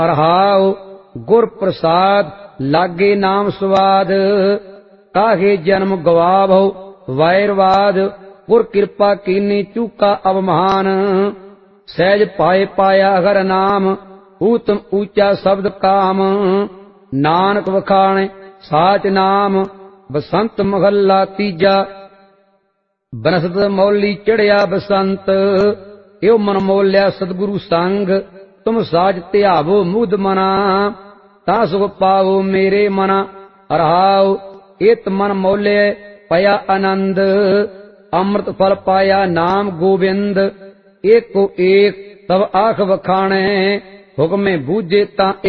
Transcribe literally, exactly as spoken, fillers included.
रहाओ गुर प्रसाद लागे नाम स्वाद, काहे जन्म गवावो वैरवाद। गुर कृपा कीनी चूका अवमान, सहज पाए पाया अगर नाम, ऊतम ऊंचा शब्द काम। नानक वखाणे साच नाम, बसंत महला तीजा। बनसत मौली चढ़िया बसंत, यो मन मोल्या सतगुरु संग। तुम साज त्यावो मुद मना, ता सुख पावो मेरे मना। रहाओ इत मन मोले पया आनंद, अमृत फल पाया नाम गोविंद। एको एक तब आख वखाणे, हुक्मे बूझे ता